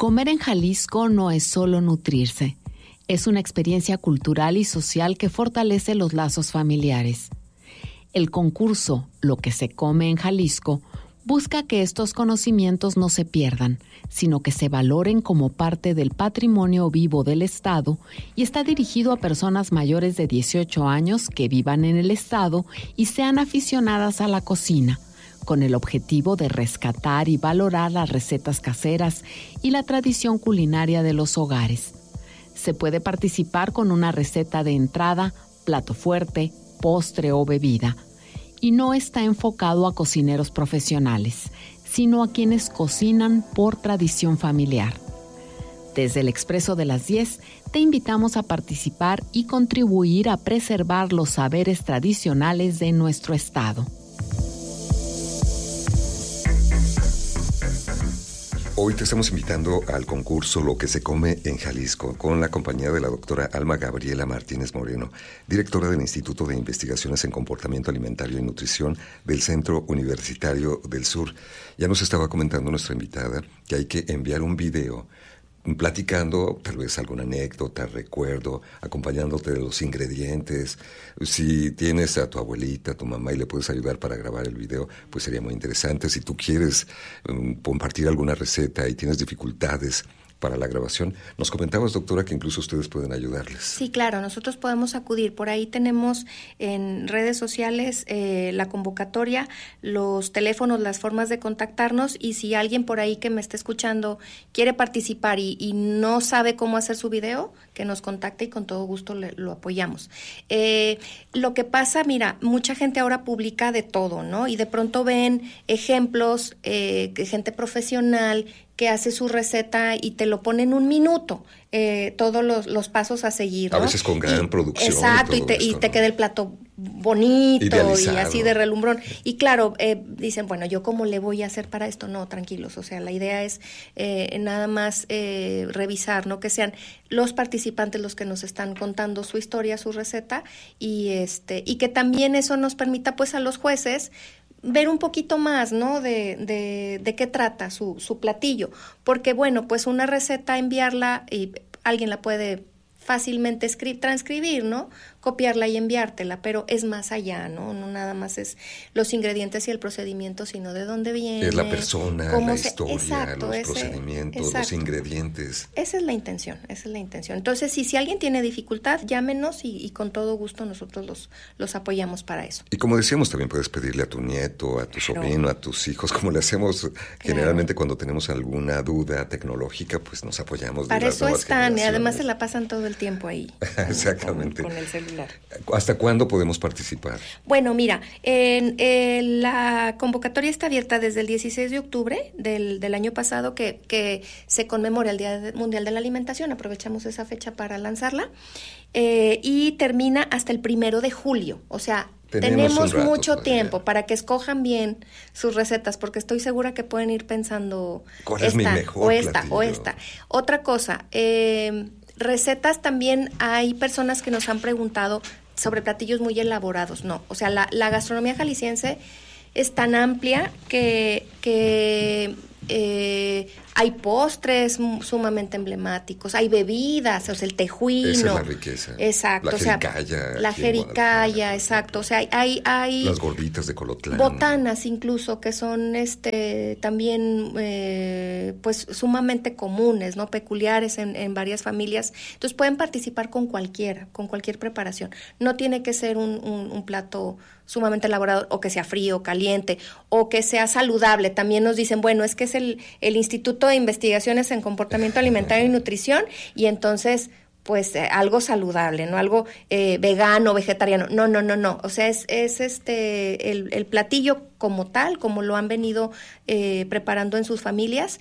Comer en Jalisco no es solo nutrirse. Es una experiencia cultural y social que fortalece los lazos familiares. El concurso Lo que se come en Jalisco busca que estos conocimientos no se pierdan, sino que se valoren como parte del patrimonio vivo del Estado y está dirigido a personas mayores de 18 años que vivan en el Estado y sean aficionadas a la cocina, con el objetivo de rescatar y valorar las recetas caseras y la tradición culinaria de los hogares. Se puede participar con una receta de entrada, plato fuerte, postre o bebida. Y no está enfocado a cocineros profesionales, sino a quienes cocinan por tradición familiar. Desde el Expreso de las 10 te invitamos a participar y contribuir a preservar los saberes tradicionales de nuestro estado. Hoy te estamos invitando al concurso Lo que se come en Jalisco, con la compañía de la doctora Alma Gabriela Martínez Moreno, directora del Instituto de Investigaciones en Comportamiento Alimentario y Nutrición del Centro Universitario del Sur. Ya nos estaba comentando nuestra invitada que hay que enviar un video platicando tal vez alguna anécdota, recuerdo, acompañándote de los ingredientes. Si tienes a tu abuelita, a tu mamá y le puedes ayudar para grabar el video, pues sería muy interesante. Si tú quieres compartir alguna receta y tienes dificultades para la grabación, nos comentabas, doctora, que incluso ustedes pueden ayudarles. Sí, claro, nosotros podemos acudir. Por ahí tenemos en redes sociales la convocatoria, los teléfonos, las formas de contactarnos, y si alguien por ahí que me está escuchando quiere participar y no sabe cómo hacer su video, que nos contacte y con todo gusto lo apoyamos. Lo que pasa, mira, mucha gente ahora publica de todo, ¿no? Y de pronto ven ejemplos, gente profesional que hace su receta y te lo pone en un minuto, todos los pasos a seguir, ¿no? A veces con gran producción. Exacto, y te queda el plato bonito idealizado, y así de relumbrón. Y claro, dicen, bueno, ¿yo cómo le voy a hacer para esto? No, tranquilos, o sea, la idea es nada más revisar, ¿no? Que sean los participantes los que nos están contando su historia, su receta, y que también eso nos permita, pues, a los jueces ver un poquito más, ¿no? De qué trata su platillo. Porque, bueno, pues una receta, enviarla, y alguien la puede fácilmente transcribir, ¿no? Copiarla y enviártela, pero es más allá, ¿no? No nada más es los ingredientes y el procedimiento, sino de dónde viene. Es la persona, la historia, los procedimientos, los ingredientes. Esa es la intención. Entonces, si alguien tiene dificultad, llámenos y con todo gusto nosotros los apoyamos para eso. Y como decíamos, también puedes pedirle a tu nieto, a tu sobrino, a tus hijos, como le hacemos generalmente cuando tenemos alguna duda tecnológica, pues nos apoyamos. Para eso están, y además se la pasan todo el tiempo ahí. Exactamente. Con el celular. ¿Hasta cuándo podemos participar? Bueno, mira, la convocatoria está abierta desde el 16 de octubre del año pasado, que se conmemora el Día Mundial de la Alimentación. Aprovechamos esa fecha para lanzarla, y termina hasta el 1 de julio. O sea, tenemos mucho tiempo para que escojan bien sus recetas, porque estoy segura que pueden ir pensando ¿cuál es mi mejor platillo? O esta. Otra cosa, recetas también, hay personas que nos han preguntado sobre platillos muy elaborados. No, o sea, la gastronomía jalisciense es tan amplia que hay postres sumamente emblemáticos, hay bebidas, o sea, el tejuino. Esa es la riqueza. Exacto. La jericaya, exacto. O sea, hay las gorditas de Colotlán. Botanas incluso, que son también pues sumamente comunes, ¿no? Peculiares en varias familias. Entonces pueden participar con cualquier preparación. No tiene que ser un plato sumamente elaborado, o que sea frío, caliente, o que sea saludable. También nos dicen, bueno, es que es el Instituto de Investigaciones en Comportamiento Alimentario y Nutrición, y entonces, pues, algo saludable, ¿no? Algo vegano, vegetariano. No. O sea, es el platillo como tal, como lo han venido preparando en sus familias,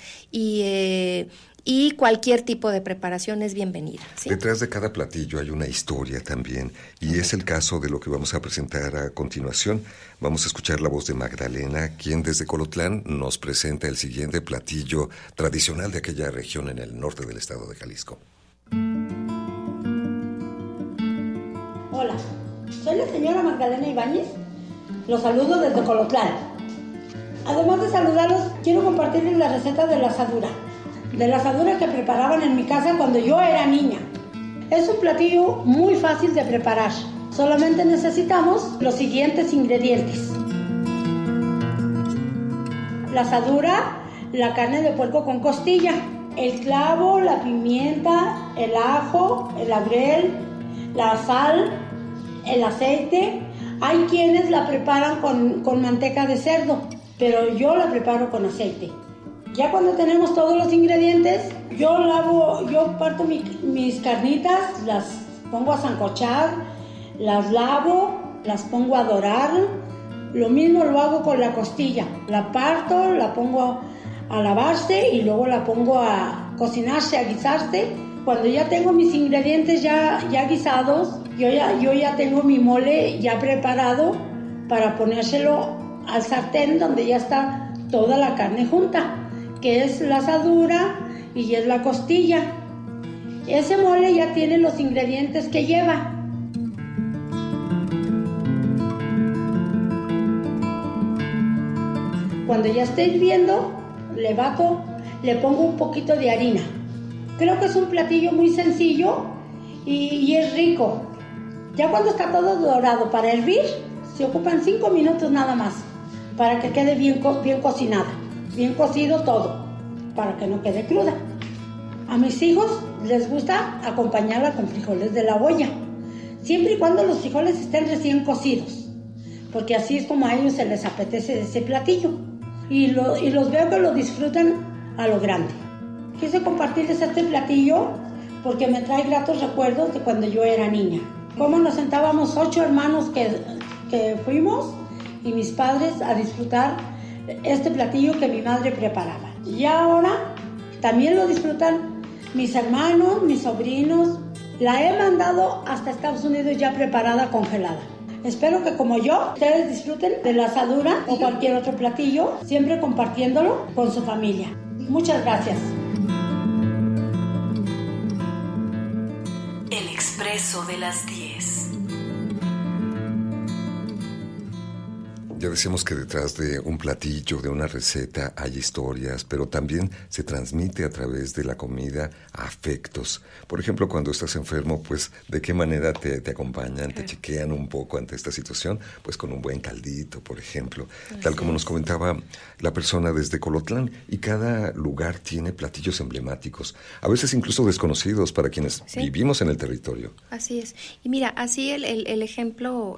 y cualquier tipo de preparación es bienvenida, ¿sí? Detrás de cada platillo hay una historia también, y es el caso de lo que vamos a presentar a continuación. Vamos a escuchar la voz de Magdalena, quien desde Colotlán nos presenta el siguiente platillo tradicional de aquella región en el norte del estado de Jalisco. Hola, soy la señora Magdalena Ibáñez. Los saludo desde Colotlán. Además de saludarlos, quiero compartirles la receta de la asadura. de la asadura que preparaban en mi casa cuando yo era niña. Es un platillo muy fácil de preparar. Solamente necesitamos los siguientes ingredientes: la asadura, la carne de puerco con costilla, el clavo, la pimienta, el ajo, el laurel, la sal, el aceite. Hay quienes la preparan con manteca de cerdo, pero yo la preparo con aceite. Ya cuando tenemos todos los ingredientes, yo parto mis carnitas, las pongo a sancochar, las lavo, las pongo a dorar. Lo mismo lo hago con la costilla. La parto, la pongo a lavarse y luego la pongo a cocinarse, a guisarse. Cuando ya tengo mis ingredientes ya guisados, yo ya tengo mi mole ya preparado para ponérselo al sartén donde ya está toda la carne junta, que es la asadura y es la costilla. Ese mole ya tiene los ingredientes que lleva. Cuando ya esté hirviendo, le bato, le pongo un poquito de harina. Creo que es un platillo muy sencillo y es rico. Ya cuando está todo dorado para hervir, se ocupan 5 minutos nada más para que quede bien cocinada, bien cocido todo, para que no quede cruda. A mis hijos les gusta acompañarla con frijoles de la olla, siempre y cuando los frijoles estén recién cocidos, porque así es como a ellos se les apetece ese platillo. Y los veo que lo disfrutan a lo grande. Quise compartirles este platillo porque me trae gratos recuerdos de cuando yo era niña. Cómo nos sentábamos 8 hermanos que fuimos y mis padres a disfrutar este platillo que mi madre preparaba. Y ahora también lo disfrutan mis hermanos, mis sobrinos. La he mandado hasta Estados Unidos ya preparada, congelada. Espero que como yo, ustedes disfruten de la asadura o cualquier otro platillo, siempre compartiéndolo con su familia. Muchas gracias. El Expreso de las 10. Ya decíamos que detrás de un platillo, de una receta, hay historias, pero también se transmite a través de la comida afectos. Por ejemplo, cuando estás enfermo, pues, ¿de qué manera te acompañan, te chequean un poco ante esta situación? Pues con un buen caldito, por ejemplo. Tal como nos comentaba la persona desde Colotlán. Y cada lugar tiene platillos emblemáticos, a veces incluso desconocidos para quienes vivimos en el territorio. Así es. Y mira, así el ejemplo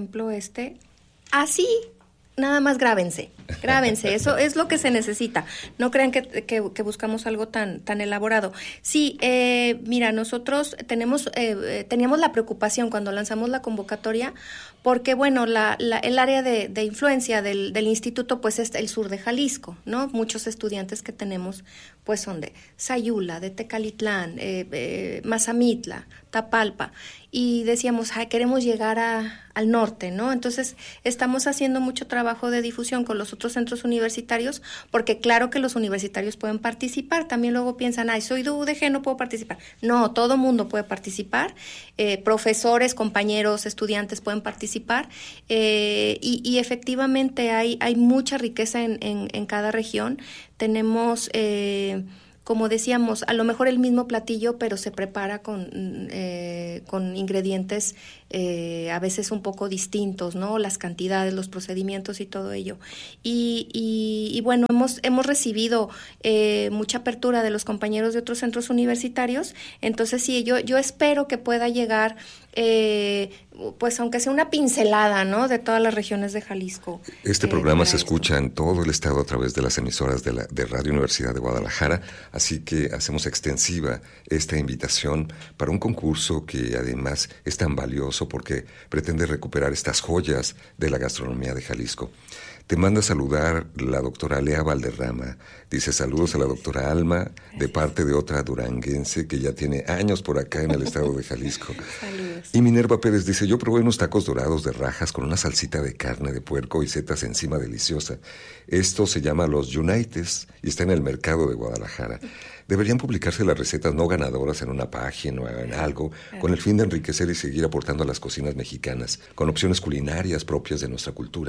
así, nada más grábense, eso es lo que se necesita. No crean que buscamos algo tan elaborado. Sí, mira, nosotros teníamos la preocupación cuando lanzamos la convocatoria, porque bueno, el área de influencia del instituto pues es el sur de Jalisco, ¿no? Muchos estudiantes que tenemos pues son de Sayula, de Tecalitlán, Mazamitla, Tapalpa, y decíamos, queremos llegar al norte, ¿no? Entonces estamos haciendo mucho trabajo de difusión con los otros centros universitarios, porque claro que los universitarios pueden participar. También luego piensan, soy de UDG, no puedo participar. No, todo mundo puede participar, profesores, compañeros, estudiantes pueden participar, y efectivamente hay mucha riqueza en cada región. Tenemos, como decíamos, a lo mejor el mismo platillo, pero se prepara con ingredientes a veces un poco distintos, ¿no? Las cantidades, los procedimientos y todo ello. Y bueno, hemos recibido mucha apertura de los compañeros de otros centros universitarios. Entonces sí, yo espero que pueda llegar, pues aunque sea una pincelada, ¿no?, de todas las regiones de Jalisco. Este programa se escucha en todo el estado a través de las emisoras de Radio Universidad de Guadalajara, así que hacemos extensiva esta invitación para un concurso que además es tan valioso porque pretende recuperar estas joyas de la gastronomía de Jalisco. Te manda a saludar la doctora Lea Valderrama. Dice, saludos a la doctora Alma, de parte de otra duranguense que ya tiene años por acá en el estado de Jalisco. Saludos. Y Minerva Pérez dice, yo probé unos tacos dorados de rajas con una salsita de carne de puerco y setas encima deliciosa. Esto se llama Los Unites y está en el mercado de Guadalajara. Deberían publicarse las recetas no ganadoras en una página o en algo, con el fin de enriquecer y seguir aportando a las cocinas mexicanas, con opciones culinarias propias de nuestra cultura.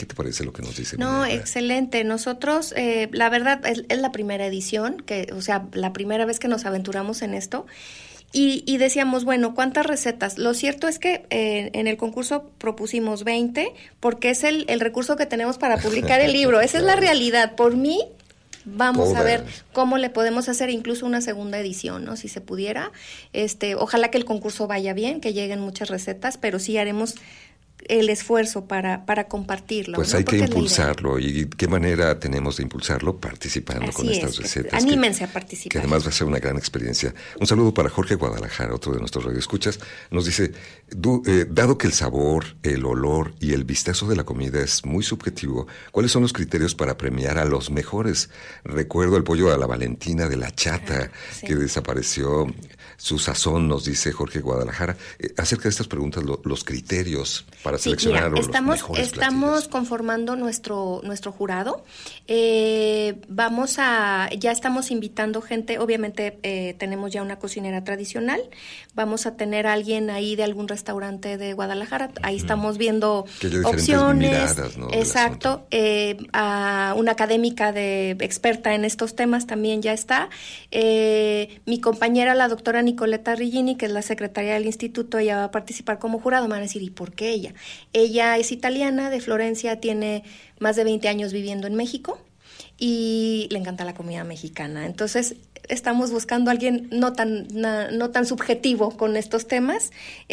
¿Qué te parece lo que nos dice? No, Minerva? excelente. Nosotros, la verdad, es la primera edición, la primera vez que nos aventuramos en esto. Y decíamos, bueno, ¿cuántas recetas? Lo cierto es que en el concurso propusimos 20, porque es el recurso que tenemos para publicar el libro. Esa es la realidad. Por mí, vamos a ver cómo le podemos hacer incluso una segunda edición, ¿no? Si se pudiera. Ojalá que el concurso vaya bien, que lleguen muchas recetas, pero sí haremos el esfuerzo para compartirlo. Pues, ¿no? Hay que impulsarlo. ¿Y qué manera tenemos de impulsarlo? Participando con estas recetas. Anímense a participar. Que además va a ser una gran experiencia. Un saludo para Jorge Guadalajara, otro de nuestros radioescuchas. Nos dice, dado que el sabor, el olor y el vistazo de la comida es muy subjetivo, ¿cuáles son los criterios para premiar a los mejores? Recuerdo el pollo a la Valentina de la Chata, que desapareció. Su sazón, nos dice Jorge Guadalajara. Acerca de estas preguntas, los criterios para seleccionar los mejores platillos. Estamos conformando nuestro jurado. Ya estamos invitando gente. Obviamente tenemos ya una cocinera tradicional. Vamos a tener a alguien ahí de algún restaurante de Guadalajara. Ahí estamos viendo opciones. Miradas, ¿no? Exacto. A una académica experta en estos temas también ya está. Mi compañera, la doctora Nicoleta Riggini, que es la secretaria del instituto, ella va a participar como jurado. Me van a decir, ¿y por qué ella? Ella es italiana, de Florencia, tiene más de 20 años viviendo en México y le encanta la comida mexicana. Entonces, estamos buscando a alguien no tan subjetivo con estos temas.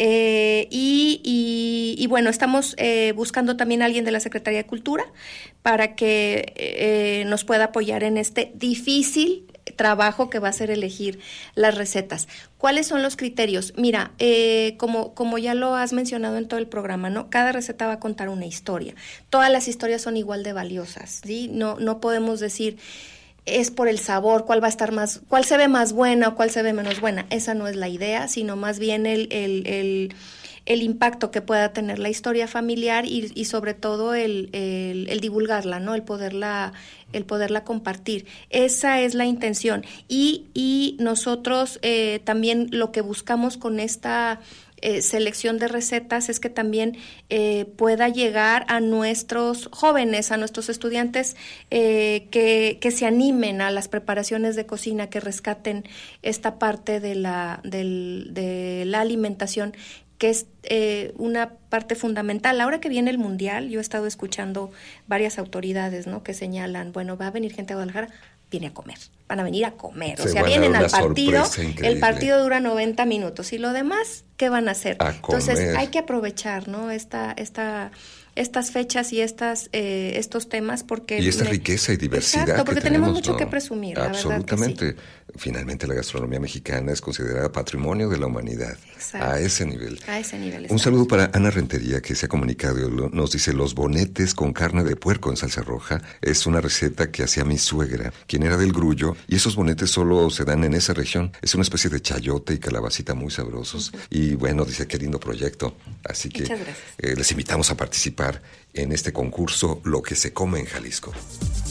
Y bueno, estamos buscando también a alguien de la Secretaría de Cultura para que nos pueda apoyar en este difícil trabajo que va a ser elegir las recetas. ¿Cuáles son los criterios? Mira, como ya lo has mencionado en todo el programa, ¿no? Cada receta va a contar una historia. Todas las historias son igual de valiosas, ¿sí? No podemos decir es por el sabor, cuál se ve más buena o cuál se ve menos buena. Esa no es la idea, sino más bien el impacto que pueda tener la historia familiar y sobre todo el divulgarla, ¿no? El poderla compartir. Esa es la intención. Y nosotros también lo que buscamos con esta selección de recetas es que también pueda llegar a nuestros jóvenes, a nuestros estudiantes que se animen a las preparaciones de cocina, que rescaten esta parte de la alimentación, que es una parte fundamental. Ahora que viene el Mundial, yo he estado escuchando varias autoridades, ¿no?, que señalan, bueno, va a venir gente a Guadalajara, viene a comer, van a venir a comer. O sea, vienen al partido, el partido dura 90 minutos y lo demás, ¿qué van a hacer? Entonces, hay que aprovechar, ¿no?, estas fechas y estos temas porque... Y esta riqueza y diversidad. Exacto, porque tenemos mucho ¿no? que presumir, absolutamente. La verdad que sí. Finalmente la gastronomía mexicana es considerada patrimonio de la humanidad. Exacto. A ese nivel. A ese nivel. Un saludo para Ana Rentería, que se ha comunicado, nos dice, los bonetes con carne de puerco en salsa roja es una receta que hacía mi suegra, quien era del Grullo, y esos bonetes solo se dan en esa región. Es una especie de chayote y calabacita muy sabrosos. Uh-huh. Y bueno, dice, qué lindo proyecto. Así que les invitamos a participar en este concurso Lo que se come en Jalisco.